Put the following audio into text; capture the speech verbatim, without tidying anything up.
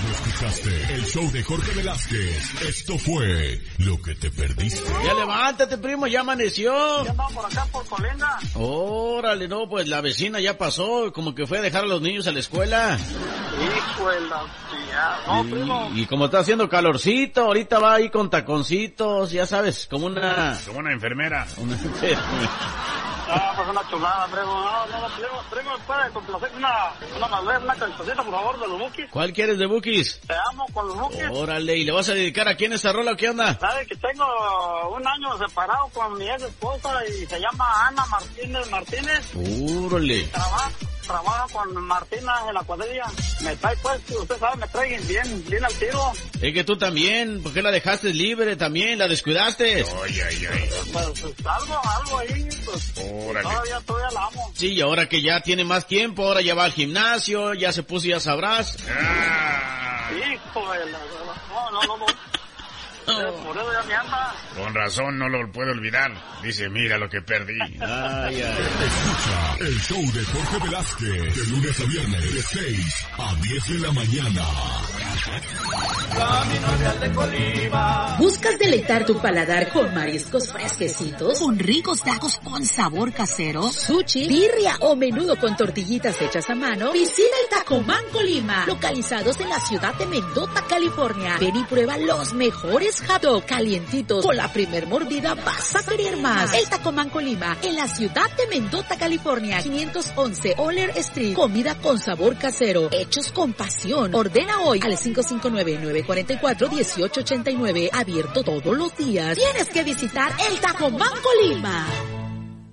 No escuchaste el show de Jorge Velázquez. Esto fue lo que te perdiste. Ya levántate, primo, ya amaneció. Ya andamos por acá, por Colina. Órale, no, pues la vecina ya pasó, como que fue a dejar a los niños a la escuela. Hijo de la tía. No, y, primo. y como está haciendo calorcito, ahorita va ahí con taconcitos, ya sabes, como una... Como una enfermera. Una enfermera. Ah, pues una chulada, primo. No, no, no, primo, primo, puede complacer una, una malvez, una cancioncita, por favor, de los Bukis. ¿Cuál quieres de Bukis? Te amo con los Bukis. Órale, ¿y le vas a dedicar a quién esta rola o qué onda? Sabes que tengo un año separado con mi ex esposa y se llama Ana Martínez Martínez. Órale. Trabajo, trabajo con Martina en la cuadrilla. Me trae, pues, usted sabe, me trae bien, bien al tiro. Es que tú también, ¿por qué la dejaste libre también? ¿La descuidaste? Ay, ay, ay. Pues, pues algo, algo ahí, pues. Órale. Todavía, todavía la amo. Sí, y ahora que ya tiene más tiempo, ahora ya va al gimnasio, ya se puso, ya sabrás. Ah, Hijo de la... No, no, no, no. Por eso ya me anda. con razón no lo puedo olvidar. Dice, mira lo que perdí. Ay, ay. Escucha el show de Jorge Velázquez. De lunes a viernes, de seis a diez de la mañana. ¿Buscas deleitar tu paladar con mariscos fresquecitos? ¿Con ricos tacos con sabor casero? ¿Sushi, birria o menudo con tortillitas hechas a mano? Visita el Tacomán Colima, localizados en la ciudad de Mendota, California. Ven y prueba los mejores hot dog calientitos. Con la primer mordida vas a querer más. El Tacomán Colima, en la ciudad de Mendota, California. quinientos once Oller Street. Comida con sabor casero, hechos con pasión. Ordena hoy al cinco cinco nueve, nueve cuatro cuatro, uno ocho ocho nueve. Abierto todos los días. Tienes que visitar el Tacomán Colima.